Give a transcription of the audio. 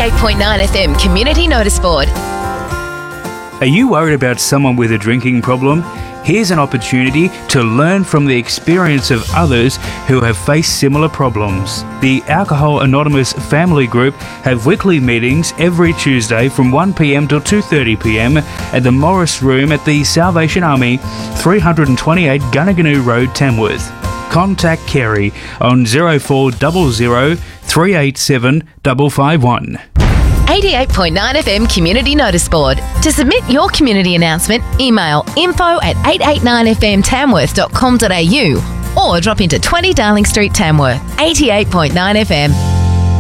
88.9 FM Community Notice Board. Are you worried about someone with a drinking problem? Here's an opportunity to learn from the experience of others who have faced similar problems. The Alcohol Anonymous Family Group have weekly meetings every Tuesday from 1 p.m. till 2:30 p.m. at the Morris Room at the Salvation Army, 328 Gunnaganoo Road, Tamworth. Contact Kerry on 0400 387 551. 88.9 FM Community Notice Board. To submit your community announcement, email info@889fmtamworth.com.au or drop into 20 Darling Street, Tamworth. 88.9 FM.